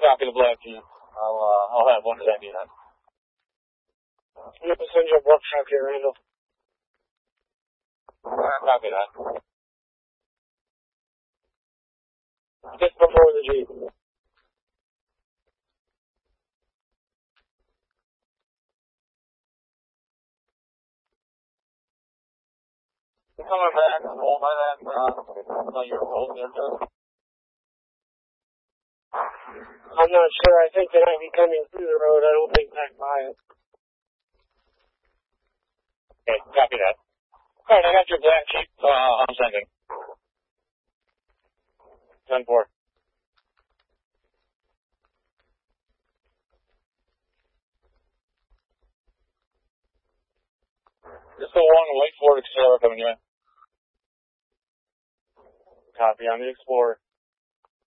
Copy the Black Jeep. I'll have one send you that. I'm going to send you a work truck here, Randall. Copy that. Just before the Jeep. Coming back, hold by that, you're holding there, too. I'm not sure. I think they might be coming through the road. I don't think back by it. Okay, copy that. Alright, I got your Black Jeep, I'm sending. 10-4. Just go along and wait for it, Explorer coming in. Copy on the Explorer.